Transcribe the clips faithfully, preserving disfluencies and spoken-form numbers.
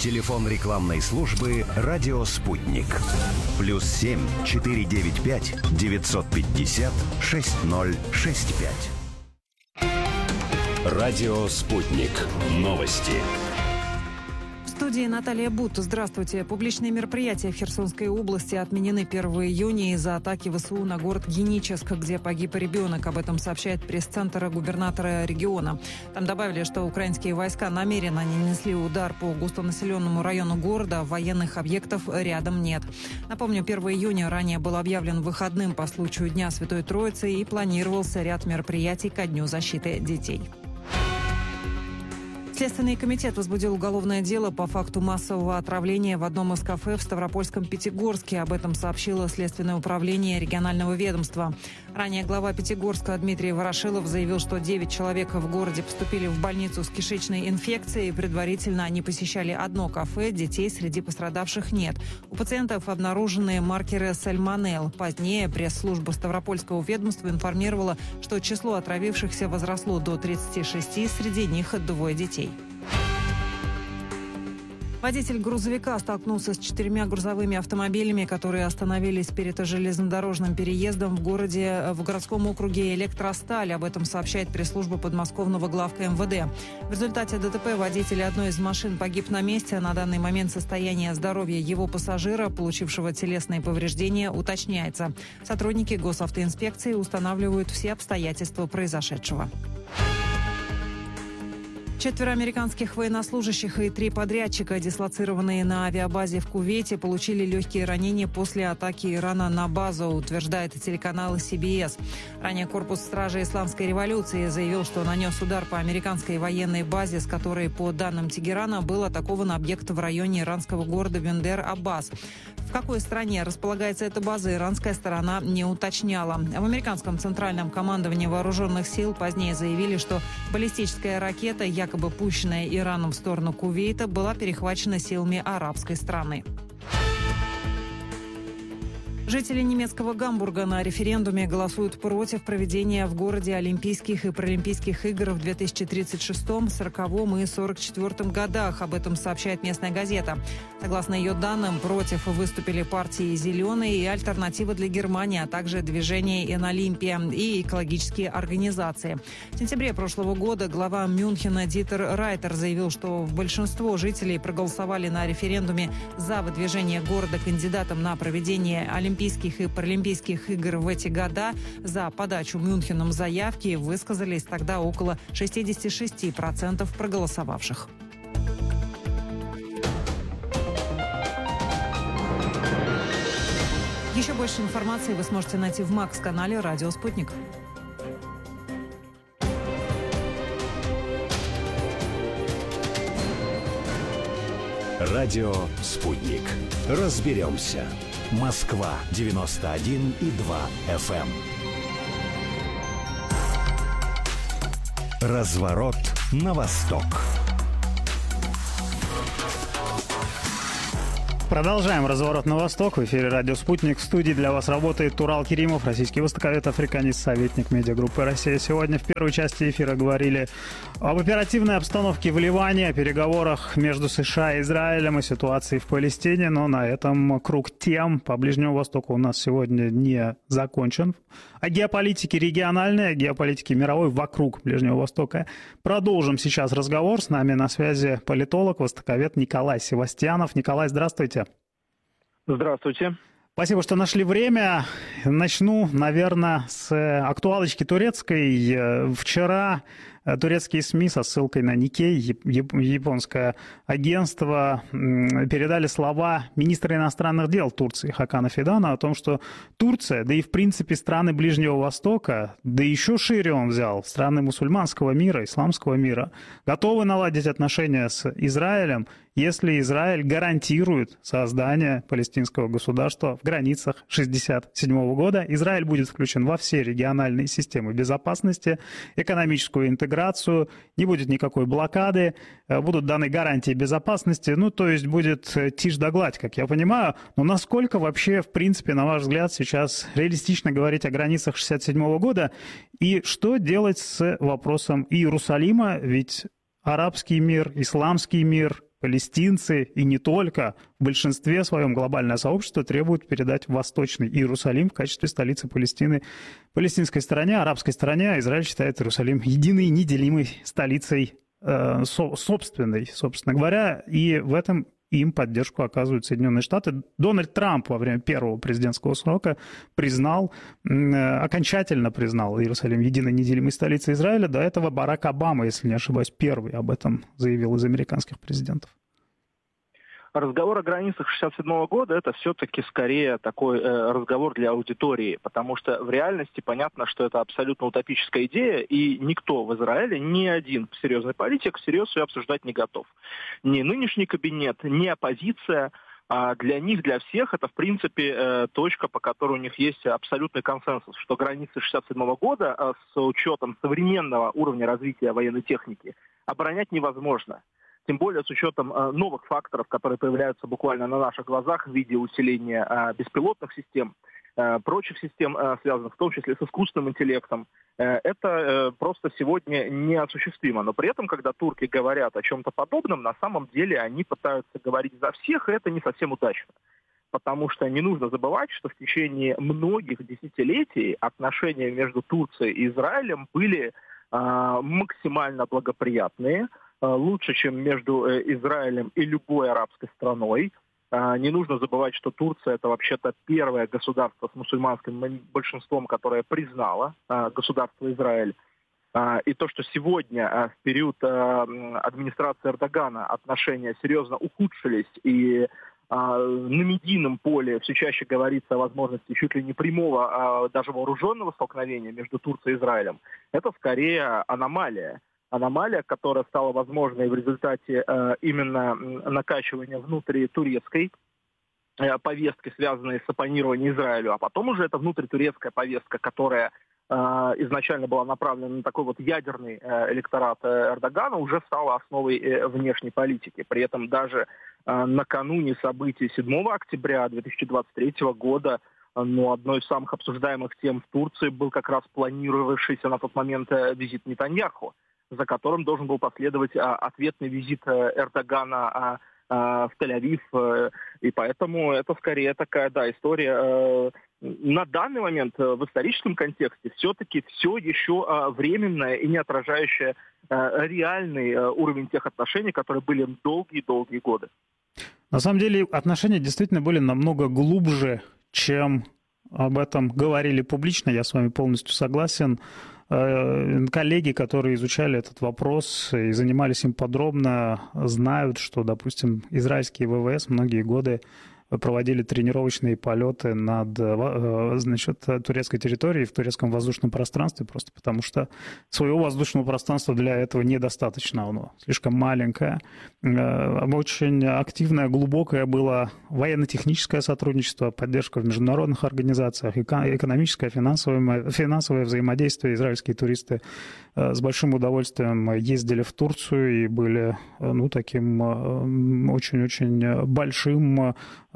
Телефон рекламной службы «Радио Спутник». Плюс семь четыре девять пять девятьсот пятьдесят шесть ноль шесть пять. Радио Спутник. Новости. В студии Наталья Бут. Здравствуйте. Публичные мероприятия в Херсонской области отменены первого июня из-за атаки ВСУ на город Геническ, где погиб ребенок. Об этом сообщает пресс-центр губернатора региона. Там добавили, что украинские войска намеренно не нанесли удар по густонаселенному району города. Военных объектов рядом нет. Напомню, первого июня ранее был объявлен выходным по случаю Дня Святой Троицы и планировался ряд мероприятий ко Дню защиты детей. Следственный комитет возбудил уголовное дело по факту массового отравления в одном из кафе в Ставропольском Пятигорске. Об этом сообщило Следственное управление регионального ведомства. Ранее глава Пятигорска Дмитрий Ворошилов заявил, что девять человек в городе поступили в больницу с кишечной инфекцией. Предварительно они посещали одно кафе, детей среди пострадавших нет. У пациентов обнаружены маркеры сальмонелл. Позднее пресс-служба Ставропольского ведомства информировала, что число отравившихся возросло до тридцати шести, среди них двое детей. Водитель грузовика столкнулся с четырьмя грузовыми автомобилями, которые остановились перед железнодорожным переездом в городе, в городском округе Электросталь. Об этом сообщает пресс-служба подмосковного главка эм вэ дэ. В результате ДТП водитель одной из машин погиб на месте. На данный момент состояние здоровья его пассажира, получившего телесные повреждения, уточняется. Сотрудники госавтоинспекции устанавливают все обстоятельства произошедшего. Четверо американских военнослужащих и три подрядчика, дислоцированные на авиабазе в Кувейте, получили легкие ранения после атаки Ирана на базу, утверждает телеканал си би эс. Ранее корпус стражи Исламской революции заявил, что нанес удар по американской военной базе, с которой, по данным Тегерана, был атакован объект в районе иранского города Бендер-Аббас. В какой стране располагается эта база, иранская сторона не уточняла. В американском центральном командовании вооруженных сил позднее заявили, что баллистическая ракета, якобы пущенная Ираном в сторону Кувейта, была перехвачена силами арабской страны. Жители немецкого Гамбурга на референдуме голосуют против проведения в городе Олимпийских и Паралимпийских игр в две тысячи тридцать шестом, сороковом и сорок четвёртом годах. Об этом сообщает местная газета. Согласно ее данным, против выступили партии «Зеленые» и «Альтернатива для Германии», а также движение «Инолимпия» и экологические организации. В сентябре прошлого года глава Мюнхена Дитер Райтер заявил, что большинство жителей проголосовали на референдуме за выдвижение города кандидатом на проведение Олимпийских и Паралимпийских игр в эти года. За подачу Мюнхеном заявки высказались тогда около шестьдесят шесть процентов проголосовавших. Еще больше информации вы сможете найти в Макс-канале «Радио Спутник». Радио «Спутник». Разберемся. Москва девяносто один и два эф эм. Разворот на восток. Продолжаем разворот на восток. В эфире «Радио Спутник». В студии для вас работает Турал Керимов, российский востоковед, африканист, советник медиагруппы «Россия». Сегодня в первой части эфира говорили об оперативной обстановке в Ливане, о переговорах между США и Израилем, о ситуации в Палестине. Но на этом круг тем по Ближнему Востоку у нас сегодня не закончен. О геополитике региональной, о геополитике мировой вокруг Ближнего Востока продолжим сейчас разговор. С нами на связи политолог, востоковед Николай Севастьянов. Николай, здравствуйте. Здравствуйте. Спасибо, что нашли время. Начну, наверное, с актуалочки турецкой. Вчера турецкие СМИ со ссылкой на Никей, японское агентство, передали слова министра иностранных дел Турции Хакана Фидана о том, что Турция, да и в принципе страны Ближнего Востока, да еще шире он взял, страны мусульманского мира, исламского мира, готовы наладить отношения с Израилем, если Израиль гарантирует создание палестинского государства в границах шестьдесят седьмого года. Израиль будет включен во все региональные системы безопасности, экономическую интеграцию, не будет никакой блокады, будут даны гарантии безопасности, ну, то есть будет тишь да гладь, как я понимаю. Но насколько вообще, в принципе, на ваш взгляд, сейчас реалистично говорить о границах шестьдесят седьмого года? И что делать с вопросом Иерусалима? Ведь арабский мир, исламский мир, палестинцы и не только, в большинстве своем глобальное сообщество требует передать Восточный Иерусалим в качестве столицы Палестины палестинской стороне, арабской стороне, а Израиль считает Иерусалим единой, неделимой столицей э, со, собственной, собственно говоря, и в этом им поддержку оказывают Соединенные Штаты. Дональд Трамп во время первого президентского срока признал, окончательно признал Иерусалим единой неделимой столицей Израиля. До этого Барак Обама, если не ошибаюсь, первый об этом заявил из американских президентов. Разговор о границах шестьдесят седьмого года – это все-таки скорее такой э, разговор для аудитории, потому что в реальности понятно, что это абсолютно утопическая идея, и никто в Израиле, ни один серьезный политик всерьез ее обсуждать не готов. Ни нынешний кабинет, ни оппозиция. А для них, для всех, это, в принципе, э, точка, по которой у них есть абсолютный консенсус, что границы шестьдесят седьмого года э, с учетом современного уровня развития военной техники оборонять невозможно. Тем более с учетом э, новых факторов, которые появляются буквально на наших глазах в виде усиления э, беспилотных систем, э, прочих систем, э, связанных в том числе с искусственным интеллектом. Э, это э, просто сегодня неосуществимо. Но при этом, когда турки говорят о чем-то подобном, на самом деле они пытаются говорить за всех, и это не совсем удачно. Потому что не нужно забывать, что в течение многих десятилетий отношения между Турцией и Израилем были э, максимально благоприятные, лучше, чем между Израилем и любой арабской страной. Не нужно забывать, что Турция – это вообще-то первое государство с мусульманским большинством, которое признало государство Израиль. И то, что сегодня, в период администрации Эрдогана, отношения серьезно ухудшились, и на медийном поле все чаще говорится о возможности чуть ли не прямого, даже вооруженного столкновения между Турцией и Израилем, это скорее аномалия. Аномалия, которая стала возможной в результате э, именно накачивания внутритурецкой э, повестки, связанной с оппонированием Израилю, а потом уже эта внутритурецкая повестка, которая э, изначально была направлена на такой вот ядерный э, электорат э, Эрдогана, уже стала основой э, внешней политики. При этом даже э, накануне событий седьмого октября две тысячи двадцать третьего года но одной из самых обсуждаемых тем в Турции был как раз планировавшийся на тот момент э, визит Нетаньяху, за которым должен был последовать а, ответный визит а, Эрдогана а, а, в Тель-Авив. А, и поэтому это скорее такая, да, история. А, на данный момент а, в историческом контексте все-таки все еще а, временное и не отражающее а, реальный а, уровень тех отношений, которые были долгие-долгие годы. На самом деле отношения действительно были намного глубже, чем об этом говорили публично. Я с вами полностью согласен. Коллеги, которые изучали этот вопрос и занимались им подробно, знают, что, допустим, израильские ВВС многие годы проводили тренировочные полеты над, значит, турецкой территорией, в турецком воздушном пространстве, просто потому что своего воздушного пространства для этого недостаточно, оно слишком маленькое. Очень активное, глубокое было военно-техническое сотрудничество, поддержка в международных организациях, экономическое, финансовое, финансовое взаимодействие. Израильские туристы с большим удовольствием ездили в Турцию и были, ну, таким очень-очень большим,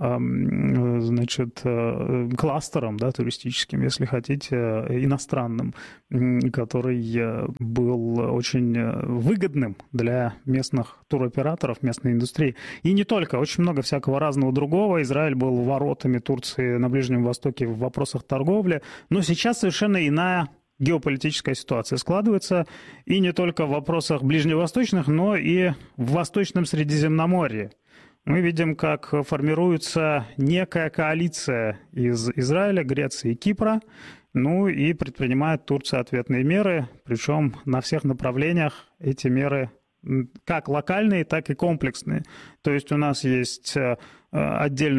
значит, кластером, да, туристическим, если хотите, иностранным, который был очень выгодным для местных туроператоров, местной индустрии. И не только, очень много всякого разного другого. Израиль был воротами Турции на Ближнем Востоке в вопросах торговли, но сейчас совершенно иная геополитическая ситуация складывается, и не только в вопросах ближневосточных, но и в Восточном Средиземноморье. Мы видим, как формируется некая коалиция из Израиля, Греции и Кипра, ну и предпринимает Турция ответные меры, причем на всех направлениях эти меры как локальные, так и комплексные. То есть у нас есть отдельно